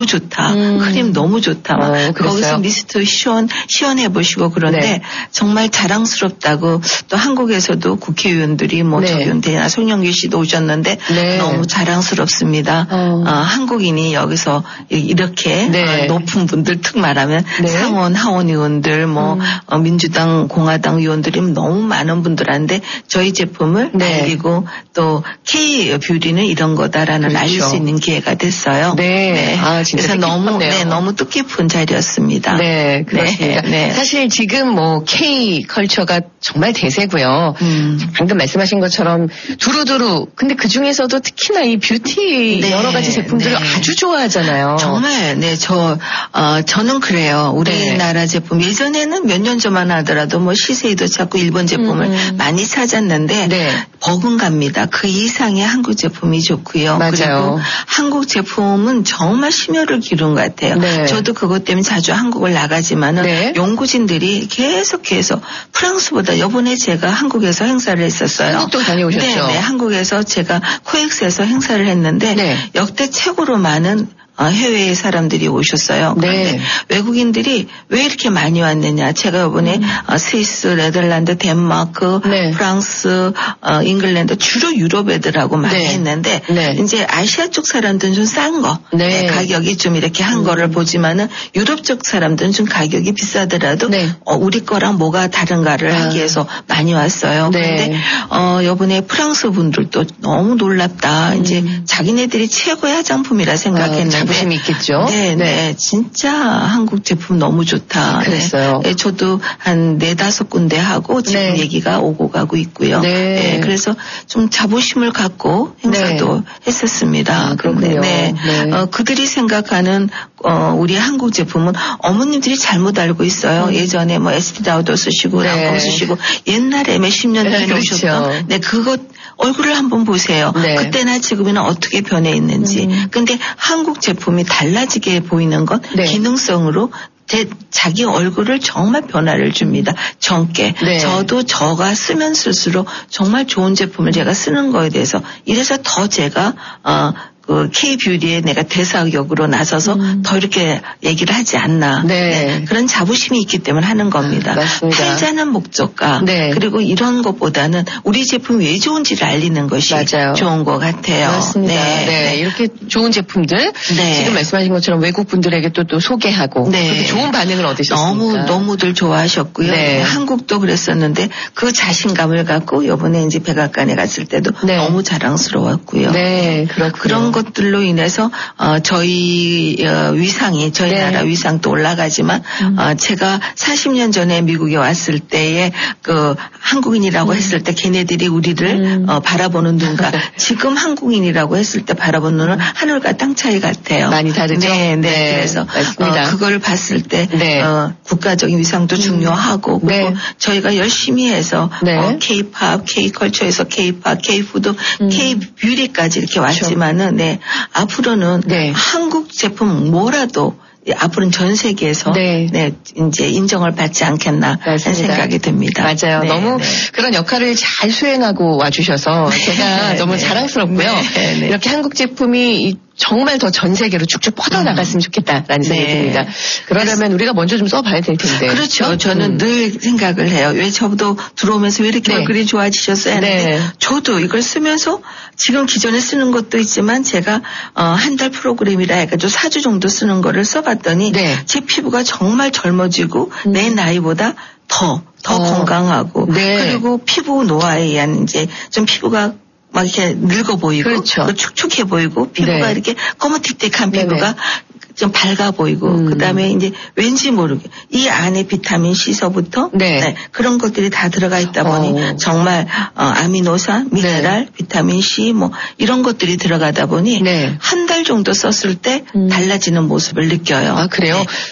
좋다. 크림 너무 좋다. 거기서 미스트 시연해 보시고 그런데 네. 정말 자랑스럽다고 또 한국에서도 국회의원들이 뭐 네. 조윤태나 송영길 씨도 오셨는데 네. 너무 자랑스럽습니다. 한국인이 여기서 이렇게 네. 높은 분들 특 말하면 네. 상원 하원 의원들 뭐 민주당 공화당 의원들이 너무 많은 분들한테 저희 제품을 네. 알리고 또 K 뷰티는 이런 거다라는 그렇죠. 알릴 수 있는 기회가 됐어요. 네. 네. 아, 진짜 그래서 너무 뜻깊은 자리였습니다. 네, 그렇습니다. 네. 네. 사실 지금 뭐 K 컬처가 정말 대세고요. 방금 말씀하신 것처럼 두루두루. 근데 그 중에서도 특히나 이 뷰티 네. 여러 가지 제품들을 네. 아주 좋아하잖아요. 정말 네, 저는 그래요. 우리나라 네. 제품 예전에는 몇 년 전만 하더라도 뭐 시세이도 찾고 일본 제품을 많이 찾았는데 네. 버금갑니다. 그 이상의 한국 제품이 좋고요. 맞아요. 그리고 한국 제품은 정말 심혈을 기울인 것 같아요. 네. 저도 그것 때문에 자주 한국을 나가지만은 네. 연구진들이 계속해서 프랑스보다 이번에 제가 한국에서 행사를 했었어요. 한국도 다녀오셨죠? 네, 한국에서 제가 코엑스에서 행사를 했는데 네. 역대 최고로 많은 해외의 사람들이 오셨어요. 그런데 네. 외국인들이 왜 이렇게 많이 왔느냐. 제가 이번에 스위스, 네덜란드, 덴마크, 네. 프랑스, 잉글랜드 주로 유럽 애들하고 많이 네. 했는데 네. 이제 아시아 쪽 사람들은 좀 싼 거. 네. 네, 가격이 좀 이렇게 한 거를 보지만은 유럽 쪽 사람들은 좀 가격이 비싸더라도 네. 우리 거랑 뭐가 다른가를 하기 위해서 많이 왔어요. 그런데 네. 이번에 프랑스 분들도 너무 놀랍다. 이제 자기네들이 최고의 화장품이라 생각했는데 자부심이 있겠죠. 네, 네, 진짜 한국 제품 너무 좋다. 그랬어요. 네, 저도 한 4-5 군데 하고 지금 네. 얘기가 오고 가고 있고요. 네. 네, 그래서 좀 자부심을 갖고 행사도 네. 했었습니다. 그렇군요. 네, 네. 그들이 생각하는 우리 한국 제품은 어머님들이 잘못 알고 있어요. 예전에 뭐 에스티다우더 쓰시고 네. 랑콤 쓰시고 옛날에 몇십 년 전에 그렇죠. 오셨던 네, 그것 얼굴을 한번 보세요. 네. 그때나 지금이나 어떻게 변해 있는지. 근데 한국 제품이 달라지게 보이는 건 네. 기능성으로 자기 얼굴을 정말 변화를 줍니다. 젊게. 네. 저도 저가 쓰면 쓸수록 정말 좋은 제품을 제가 쓰는 거에 대해서 이래서 더 제가 그 K-뷰티에 내가 대사역으로 나서서 더 이렇게 얘기를 하지 않나. 네. 네. 그런 자부심이 있기 때문에 하는 겁니다. 맞습니다. 팔자는 목적과 네. 그리고 이런 것보다는 우리 제품이 왜 좋은지를 알리는 것이 맞아요. 좋은 것 같아요. 맞습니다. 네. 네. 이렇게 좋은 제품들 네. 지금 말씀하신 것처럼 외국 분들에게 또 소개하고 네. 좋은 반응을 얻으셨습니까? 너무들 좋아하셨고요. 네. 한국도 그랬었는데 그 자신감을 갖고 이번에 이제 백악관에 갔을 때도 네. 너무 자랑스러웠고요. 네, 그렇군요. 그런 것들로 인해서 저희 위상이 저희 네. 나라 위상도 올라가지만 제가 40년 전에 미국에 왔을 때에 그 한국인이라고 했을 때 걔네들이 우리를 바라보는 눈과 지금 한국인이라고 했을 때 바라보는 눈은 하늘과 땅 차이 같아요. 많이 다르죠. 네, 네. 네. 그래서 그걸 봤을 때 네. 국가적인 위상도 중요하고 그리고 네. 저희가 열심히 해서 네. K-팝, K-컬처에서 K-팝, K-푸드, K-뷰티까지 이렇게 왔지만은 네. 앞으로는 네. 한국 제품 뭐라도 앞으로는 전 세계에서 네. 네, 이제 인정을 받지 않겠나 하는 생각이 듭니다. 맞아요. 네, 너무 네. 그런 역할을 잘 수행하고 와주셔서 제가 네, 너무 네. 자랑스럽고요. 네, 네. 이렇게 한국 제품이 정말 더 전 세계로 쭉쭉 뻗어나갔으면 좋겠다라는 생각이 듭니다. 그러려면 우리가 먼저 좀 써봐야 될 텐데. 그렇죠. 저는 늘 생각을 해요. 왜 저도 들어오면서 왜 이렇게 네. 얼굴이 좋아지셨어요? 하는데 네. 저도 이걸 쓰면서 지금 기존에 쓰는 것도 있지만 제가 한 달 프로그램이라 해가지고 4주 정도 쓰는 거를 써봤더니 네. 제 피부가 정말 젊어지고 내 나이보다 더 건강하고 네. 그리고 피부 노화에 의한 이제 좀 피부가 막 이렇게 늙어 보이고 그렇죠. 축축해 보이고 피부가 네. 이렇게 거뭇틱틱한 네네. 피부가 좀 밝아 보이고 그다음에 이제 왠지 모르게 이 안에 비타민 C서부터 네. 네, 그런 것들이 다 들어가 있다 보니 정말 아미노산, 미네랄, 비타민 C 뭐 이런 것들이 들어가다 보니 네. 한 달 정도 썼을 때 달라지는 모습을 느껴요. 아, 그래요? 네.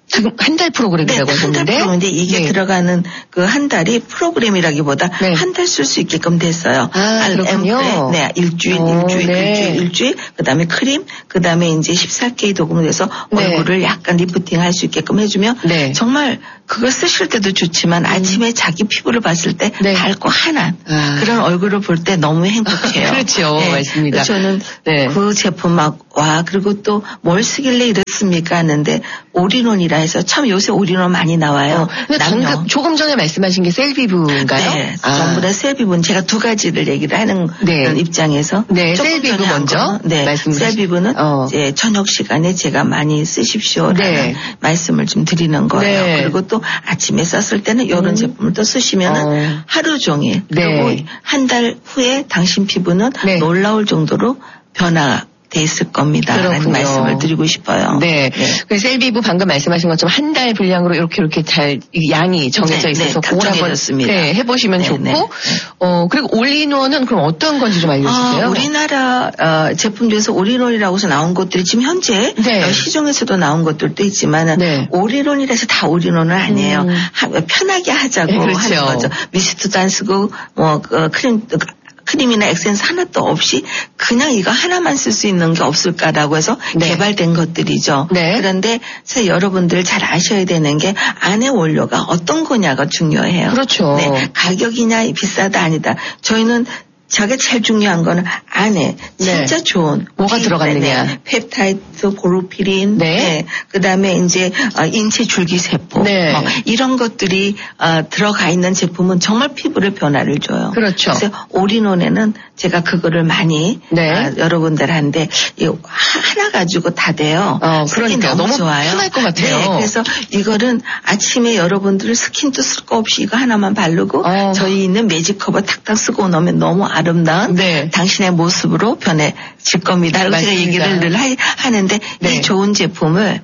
지금 한 달 프로그램이라고 하셨는데. 한 달 프로그램인데 이게 네. 들어가는 그 한 달이 프로그램이라기보다 네. 한 달 쓸 수 있게끔 됐어요. 그렇군요. 네, 일주일, 그다음에 크림, 그다음에 이제 14K 도금을 해서 얼굴을 약간 리프팅 할 수 있게끔 해주면 정말 그거 쓰실 때도 좋지만 아침에 자기 피부를 봤을 때 밝고 환한 그런 얼굴을 볼 때 너무 행복해요. 그렇죠. 네. 맞습니다. 저는 그 제품 막 와 그리고 또 뭘 쓰길래 이렇습니까 하는데 올인원이라 해서 참 요새 올인원 많이 나와요. 조금 전에 말씀하신 게 셀비브인가요? 네. 전부 다 셀비브는 제가 두 가지를 얘기를 하는 입장에서 셀비브 먼저 셀비브는 이제 저녁 시간에 제가 많이 쓰십시오라는 말씀을 좀 드리는 거예요. 그리고 또 아침에 썼을 때는 이런 제품을 또 쓰시면은 하루 종일 그리고 한 달 후에 당신 피부는 놀라울 정도로 돼 있을 겁니다. 라는 말씀을 드리고 싶어요. 네. 그 셀비브 방금 말씀하신 것처럼 한 달 분량으로 이렇게 잘 양이 정해져 있어서 그걸 한번 해보시면 좋고 그리고 올인원은 그럼 어떤 건지 좀 알려주세요. 우리나라 제품 중에서 올인원이라고 해서 나온 것들이 지금 현재 시중에서도 나온 것들도 있지만 올인원이라 해서 다 올인원은 아니에요. 편하게 하자고 하는 거죠. 미스트도 안 쓰고 크림이나 에센스 하나도 없이 그냥 이거 하나만 쓸 수 있는 게 없을까라고 해서 개발된 것들이죠. 그런데 여러분들 잘 아셔야 되는 게 안에 원료가 어떤 거냐가 중요해요. 그렇죠. 가격이냐 비싸다 아니다. 저희는 저게 제일 중요한 거는 안에 진짜 좋은 뭐가 들어갔느냐. 펩타이드, 고루피린, 그다음에 이제 인체 줄기세포 이런 것들이 들어가 있는 제품은 정말 피부를 변화를 줘요. 그렇죠. 그래서 올인원에는 제가 그거를 많이 여러분들한테 하나 가지고 다 돼요. 그러니까 너무 좋아요. 편할 것 같아요. 그래서 이거는 아침에 여러분들 스킨도 쓸 거 없이 이거 하나만 바르고 저희 있는 매직 커버 탁탁 쓰고 놓으면 너무 아름다운 당신의 모습으로 변해질 겁니다. 그리고 제가 얘기를 늘 하는데 이 좋은 제품을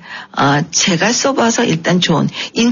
제가 써봐서 일단 좋은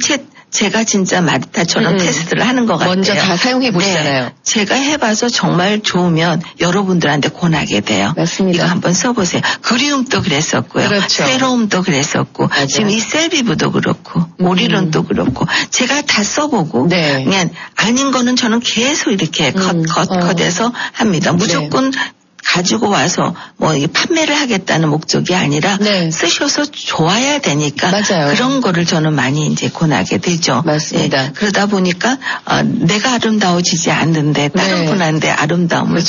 제가 진짜 마르타처럼 테스트를 하는 것 같아요. 먼저 다 사용해 보시잖아요. 제가 해봐서 정말 좋으면 여러분들한테 권하게 돼요. 맞습니다. 이거 한번 써보세요. 그리움도 그랬었고요. 세럼도 그랬었고 지금 이 셀비브도 그렇고 올인원도 그렇고 제가 다 써보고 그냥 아닌 거는 저는 계속 이렇게 컷해서 합니다. 무조건 가지고 와서 판매를 하겠다는 목적이 아니라 쓰셔서 좋아야 되니까 그런 거를 저는 많이 이제 권하게 되죠. 맞습니다. 그러다 보니까 내가 아름다워지지 않는데 다른 분한테 아름다움을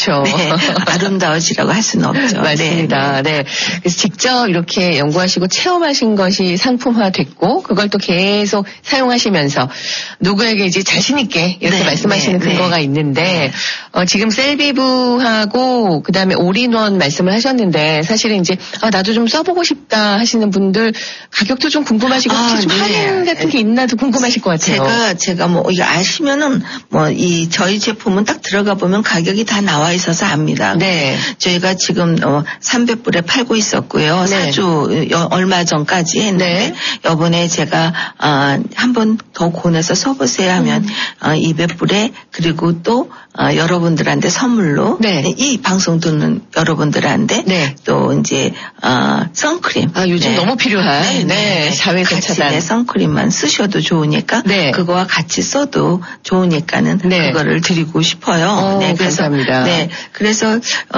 아름다워지라고 할 수는 없죠. 맞습니다. 그래서 직접 이렇게 연구하시고 체험하신 것이 상품화됐고 그걸 또 계속 사용하시면서 누구에게 이제 자신 있게 이렇게 말씀하시는 근거가 있는데 지금 셀비브하고 그다음에 올인원 말씀을 하셨는데 사실은 이제 나도 좀 써보고 싶다 하시는 분들 가격도 좀 궁금하시고 좀 할인 같은 게 있나도 궁금하실 것 같아요. 제가 이거 아시면은 저희 제품은 딱 들어가 보면 가격이 다 나와 있어서 압니다. 저희가 지금 300불에 팔고 있었고요. 사주 얼마 전까지 했는데 이번에 제가 한번 더 권해서 써보세요 하면 200불에 그리고 또 여러분들한테 선물로 이 방송 듣는 여러분들한테 또 이제 선크림 요즘 너무 필요한 자외선 차단 선크림만 쓰셔도 좋으니까 그거와 같이 써도 좋으니까는 그거를 드리고 싶어요. 그래서 감사합니다. 그래서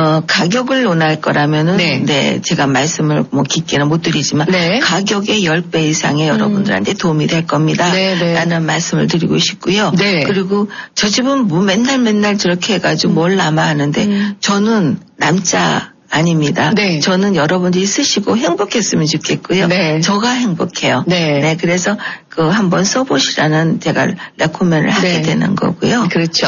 가격을 논할 거라면은 제가 말씀을 깊게는 못 드리지만 가격의 10배 이상의 여러분들한테 도움이 될 겁니다. 라는 말씀을 드리고 싶고요. 그리고 저 집은 맨날 저렇게 해가지고 뭘 남아 하는데 저는 남자 아닙니다. 저는 여러분들이 쓰시고 행복했으면 좋겠고요. 저가 행복해요. 그래서 한번 써보시라는 제가 레코멘을 하게 되는 거고요. 그렇죠.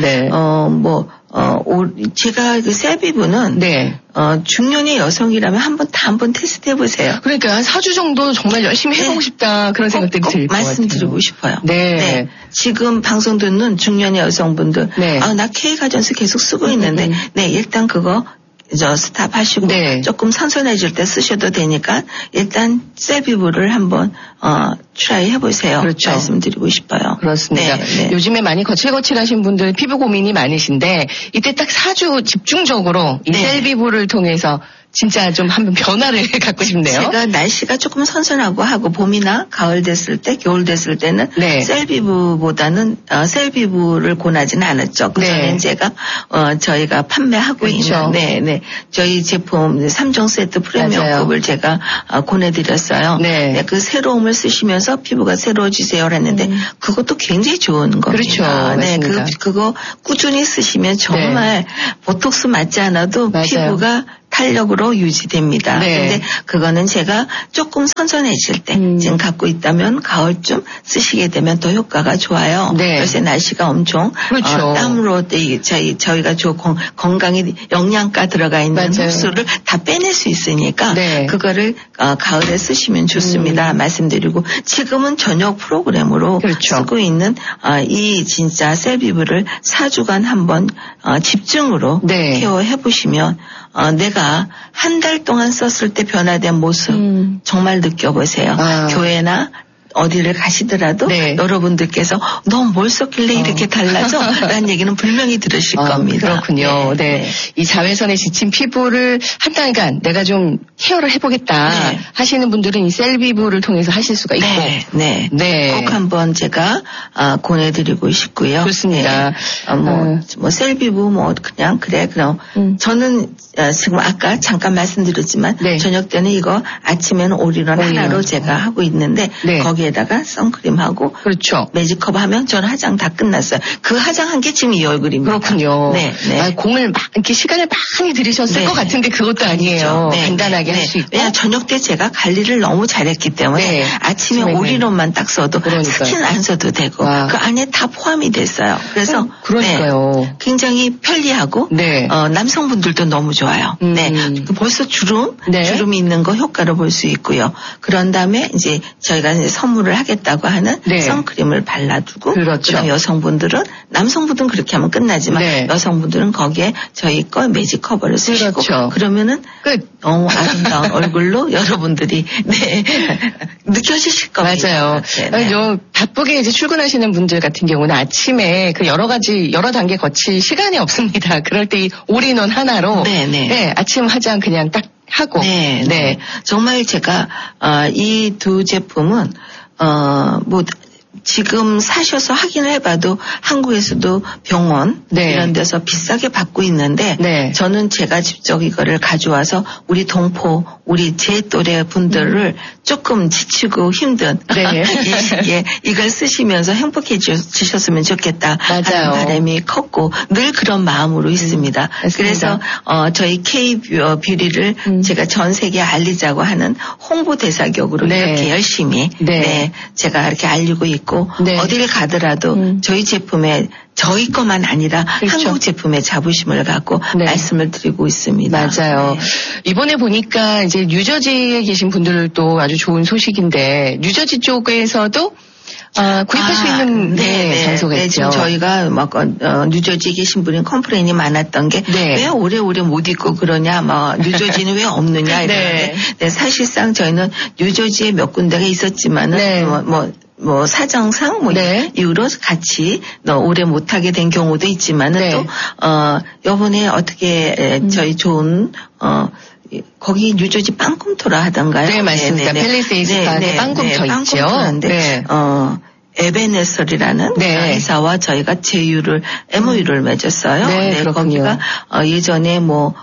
제가 그 셀비브는 중년의 여성이라면 한번 테스트 해보세요. 그러니까 한 4주 정도 정말 열심히 해보고 싶다 그런 생각들이 들 것 같아요. 말씀드리고 싶어요. 지금 방송 듣는 중년의 여성분들 나 K가전스 계속 쓰고 있는데 일단 그거 스탑 하시고 조금 선선해질 때 쓰셔도 되니까 일단 셀비브를 한번 트라이 해보세요. 말씀드리고 싶어요. 그렇습니다. 요즘에 많이 거칠거칠하신 분들 피부 고민이 많으신데 이때 딱 4주 집중적으로 이 셀비브를 통해서 진짜 좀 한번 변화를 갖고 싶네요. 제가 날씨가 조금 선선하고 봄이나 가을 됐을 때, 겨울 됐을 때는 네. 셀비브보다는 셀비브를 권하지는 않았죠. 그전에 제가 저희가 판매하고 그렇죠. 있는 네. 저희 제품 3종 세트 프리미엄급을 제가 권해드렸어요. 네. 그 새로움을 쓰시면서 피부가 새로워지세요를 했는데 그것도 굉장히 좋은 겁니다. 그렇죠. 네, 그거 꾸준히 쓰시면 정말 보톡스 맞지 않아도 피부가 탄력으로 유지됩니다. 그런데 그거는 제가 조금 선선해질 때 지금 갖고 있다면 가을쯤 쓰시게 되면 더 효과가 좋아요. 요새 날씨가 엄청 그렇죠. 땀으로 저희가 건강에 영양가 들어가 있는 흡수를 다 빼낼 수 있으니까 그거를 가을에 쓰시면 좋습니다. 말씀드리고 지금은 저녁 프로그램으로 쓰고 있는 이 진짜 셀비브를 4주간 한번 집중으로 케어해 보시면 내가 한 달 동안 썼을 때 변화된 모습 정말 느껴보세요. 교회나 어디를 가시더라도 여러분들께서 너 뭘 썼길래 이렇게 달라져? 라는 얘기는 분명히 들으실 겁니다. 그렇군요. 네. 이 자외선에 지친 피부를 한 달간 내가 좀 케어를 해보겠다 하시는 분들은 이 셀비브를 통해서 하실 수가 있고. 꼭 한번 제가 권해드리고 싶고요. 좋습니다. 뭐 셀비브 그냥 그래 그럼 저는 지금 아까 잠깐 말씀드렸지만 저녁 때는 이거 아침에는 올인원 하나로 제가 하고 있는데 거기에다가 선크림하고 그렇죠. 매직컵 하면 저는 화장 다 끝났어요. 그 화장한 게 지금 이 얼굴입니다. 그렇군요. 공을 이렇게 시간을 많이 들이셨을 것 같은데 그것도 아니에요. 간단하게 할 수 있고. 왜냐하면 저녁 때 제가 관리를 너무 잘했기 때문에 아침에 올인원만 딱 써도 스킨 안 써도 되고 그 안에 다 포함이 됐어요. 그래서 그러니까요. 굉장히 편리하고 남성분들도 너무 좋아요. 벌써 주름이 있는 거 효과를 볼 수 있고요. 그런 다음에 이제 저희가 이제 선물을 하겠다고 하는 선크림을 발라두고 그다음 여성분들은 남성분들은 그렇게 하면 끝나지만 여성분들은 거기에 저희 거 매직 커버를 쓰시고 그러면은 너무 아름다운 얼굴로 여러분들이 느껴지실 겁니다. 맞아요. 좀 바쁘게 이제 출근하시는 분들 같은 경우는 아침에 그 여러 단계 거칠 시간이 없습니다. 그럴 때 이 올인원 하나로 아침 화장 그냥 딱 하고. 정말 제가 이 두 제품은 지금 사셔서 확인을 해봐도 한국에서도 병원 이런 데서 비싸게 받고 있는데 저는 제가 직접 이거를 가져와서 우리 동포 우리 제 또래 분들을 조금 지치고 힘든 이 시기에 이걸 쓰시면서 행복해지셨으면 좋겠다 하는 바람이 컸고 늘 그런 마음으로 있습니다. 그래서 저희 K-뷰리를 제가 전 세계에 알리자고 하는 홍보대사격으로 이렇게 열심히 제가 이렇게 알리고 있고 어딜 가더라도 저희 제품에 저희 것만 아니라 한국 제품의 자부심을 갖고 말씀을 드리고 있습니다. 맞아요. 이번에 보니까 이제 뉴저지에 계신 분들도 아주 좋은 소식인데 뉴저지 쪽에서도 구입할 수 있는 장소가 있죠. 지금 저희가 뉴저지에 계신 분이 컴플레인이 많았던 게 왜 오래오래 못 입고 그러냐, 뉴저지는 왜 없느냐 이러는데 사실상 저희는 뉴저지에 몇 군데가 있었지만은 사정상 이유로 같이 오래 못하게 된 경우도 있지만은 또 요번에 어떻게 저희 좋은 거기 뉴저지 빵꿈토라 하던가요? 네, 맞습니다. 팰리세이드 빵꿈토 있죠. 에베네설이라는 회사와 저희가 MOU를 맺었어요. 거기가 예전에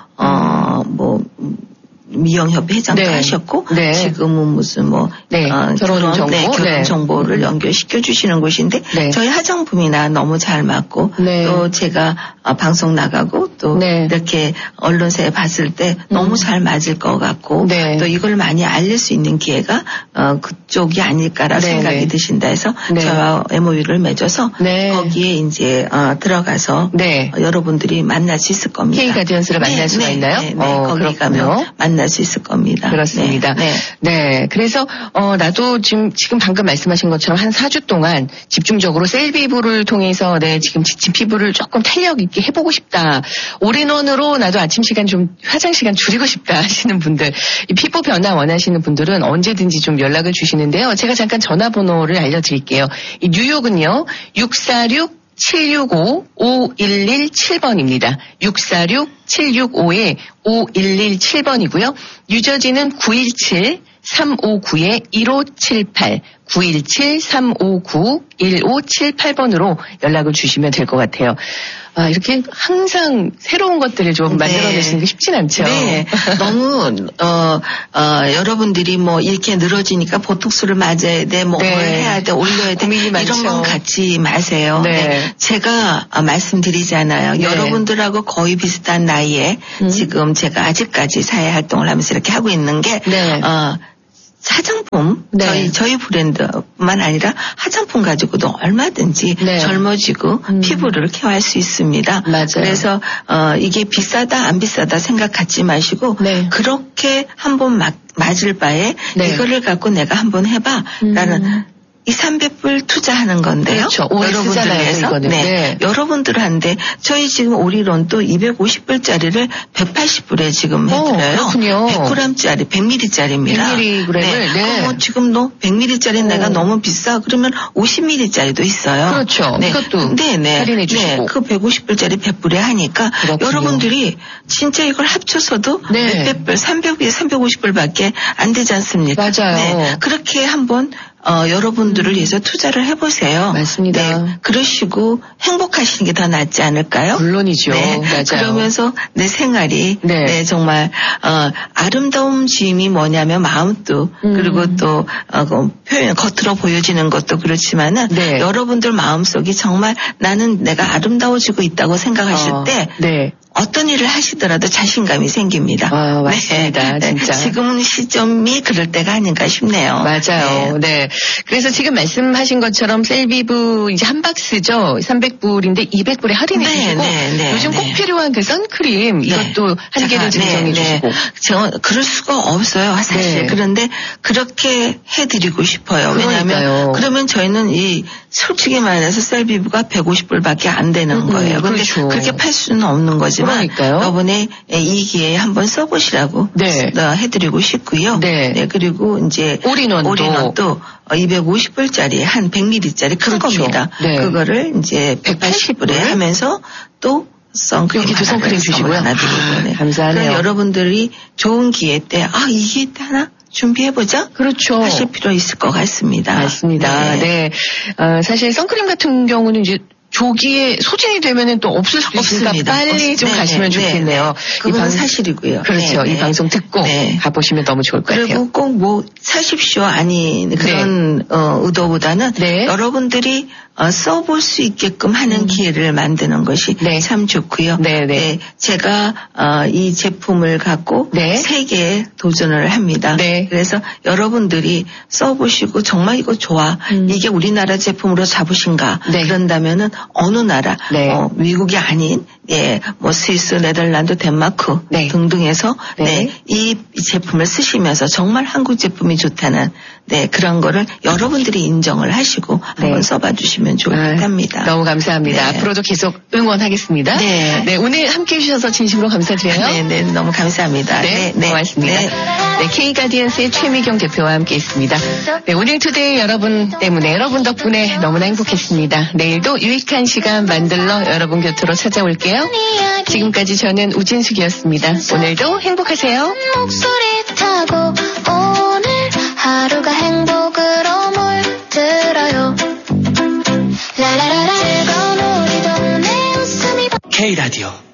미영협회 회장도 하셨고 지금은 무슨 결혼 정보를 연결시켜 주시는 곳인데 저희 화장품이나 너무 잘 맞고 또 제가 방송 나가고 또 이렇게 언론사에 봤을 때 너무 잘 맞을 것 같고 또 이걸 많이 알릴 수 있는 기회가 그쪽이 아닐까라 생각이 드신다 해서 저와 MOU를 맺어서 거기에 이제 들어가서 여러분들이 만날 수 있을 겁니다. K-가디언스를 만날 수가 있나요? 거기 가면 만날 수 있을 겁니다. 그렇습니다. 그래서 나도 지금 방금 말씀하신 것처럼 한 4주 동안 집중적으로 셀비브를 통해서 지금 지친 피부를 조금 탄력 있게 해보고 싶다. 올인원으로 나도 아침 시간 좀 화장 시간 줄이고 싶다 하시는 분들, 이 피부 변화 원하시는 분들은 언제든지 좀 연락을 주시는데요. 제가 잠깐 전화번호를 알려드릴게요. 이 뉴욕은요 646-765-5117번입니다. 765-5117번이고요. 유저지는 917-359-1578, 917-359-1578번으로 연락을 주시면 될 것 같아요. 아, 이렇게 항상 새로운 것들을 좀 만들어내시는 게 쉽진 않죠. 네. 너무, 여러분들이 뭐 이렇게 늘어지니까 보톡스를 맞아야 돼, 뭐 뭘 해야 돼, 올려야 돼. 이런 건 갖지 마세요. 네. 제가 말씀드리잖아요. 여러분들하고 거의 비슷한 나이에 지금 제가 아직까지 사회 활동을 하면서 이렇게 하고 있는 게, 화장품, 저희 브랜드뿐만 아니라 화장품 가지고도 얼마든지 젊어지고 피부를 케어할 수 있습니다. 맞아요. 그래서 이게 비싸다 안 비싸다 생각 갖지 마시고 그렇게 한번 맞을 바에 이거를 갖고 내가 한번 해봐 라는 200~300불 투자하는 건데요. 그렇죠. 여러분들 위해서. 여러분들한테 저희 지금 오리론도 250불짜리를 180불에 지금 해드려요. 그렇군요. 100g짜리, 100ml짜리입니다. 100mg을. 뭐 지금도 100ml짜리 내가 너무 비싸 그러면 50ml짜리도 있어요. 그렇죠. 그것도 할인해 주시고. 그 150불짜리 100불에 하니까 그렇군요. 여러분들이 진짜 이걸 합쳐서도 몇백 불, 300불, 350불밖에 안 되지 않습니까? 맞아요. 그렇게 한번 여러분들을 위해서 투자를 해보세요. 맞습니다. 그러시고 행복하시는 게 더 낫지 않을까요? 물론이죠. 맞아요. 그러면서 내 생활이 정말 아름다움 지음이 뭐냐면 마음도 그리고 또 표현 겉으로 보여지는 것도 그렇지만은 여러분들 마음속이 정말 나는 내가 아름다워지고 있다고 생각하실 때 어떤 일을 하시더라도 자신감이 생깁니다. 맞습니다. 진짜. 지금은 시점이 그럴 때가 아닌가 싶네요. 맞아요. 그래서 지금 말씀하신 것처럼 셀비브 이제 한 박스죠. 300불인데 200불에 할인해 주시고 요즘 꼭 필요한 그 선크림 이것도 한 개를 증정해 주시고. 그럴 수가 없어요. 사실. 그런데 그렇게 해드리고 싶어요. 왜냐하면 그러면 저희는 솔직히 말해서 셀비브가 150불밖에 안 되는 거예요. 그런데 그렇게 팔 수는 없는 거지만 이번에 이 기회에 한번 써보시라고 해드리고 싶고요. 그리고 이제 올인원도 250불짜리 한 100ml짜리 큰 겁니다. 그거를 이제 180불에 하면서 또 선크림 여기도 선크림 주시고요. 감사하네요. 그럼 여러분들이 좋은 기회 때 이 기회 때 하나 준비해보자. 그렇죠. 하실 필요 있을 것 같습니다. 맞습니다. 사실 선크림 같은 경우는 이제 조기에 소진이 되면은 또 없을 수도 있으니까 빨리 좀 가시면 좋겠네요. 그건 사실이고요. 그렇죠. 이 방송 듣고 가보시면 너무 좋을 것 같아요. 그리고 꼭 뭐 사십시오 아닌 그런 의도보다는 여러분들이 써볼 수 있게끔 하는 기회를 만드는 것이 참 좋고요. 제가 이 제품을 갖고 3개에 도전을 합니다. 그래서 여러분들이 써보시고 정말 이거 좋아. 이게 우리나라 제품으로 잡으신가. 그런다면은 어느 나라 미국이 아닌 뭐 스위스, 네덜란드, 덴마크 등등에서 이 제품을 쓰시면서 정말 한국 제품이 좋다는 그런 거를 여러분들이 인정을 하시고 한번 써봐 주시면 좋을 것 합니다. 너무 감사합니다. 앞으로도 계속 응원하겠습니다. 오늘 함께해 주셔서 진심으로 감사드려요. 너무 감사합니다. 고맙습니다. K가디언스의 최미경 대표와 함께했습니다. 오늘 투데이 여러분 때문에 여러분 덕분에 너무나 행복했습니다. 내일도 유익한 시간 만들러 여러분 곁으로 찾아올게요. 지금까지 저는 우진숙이었습니다. 오늘도 행복하세요. 목소리 타고 오늘 하루가 행복으로 물들어요. 라라라라 즐거운 우리 동네 웃음이 K라디오